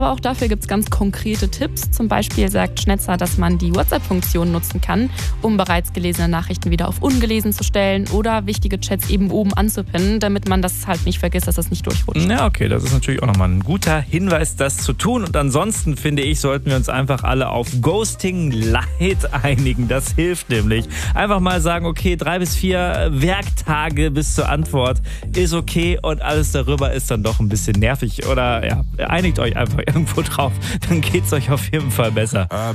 Aber auch dafür gibt es ganz konkrete Tipps. Zum Beispiel sagt Schnetzer, dass man die WhatsApp-Funktion nutzen kann, um bereits gelesene Nachrichten wieder auf ungelesen zu stellen oder wichtige Chats eben oben anzupinnen, damit man das halt nicht vergisst, dass das nicht durchrutscht. Ja, okay, das ist natürlich auch nochmal ein guter Hinweis, das zu tun. Und ansonsten, finde ich, sollten wir uns einfach alle auf Ghosting Light einigen. Das hilft nämlich. Einfach mal sagen, okay, 3 bis 4 Werktage bis zur Antwort ist okay und alles darüber ist dann doch ein bisschen nervig. Oder ja, einigt euch einfach irgendwo drauf, dann geht's euch auf jeden Fall besser.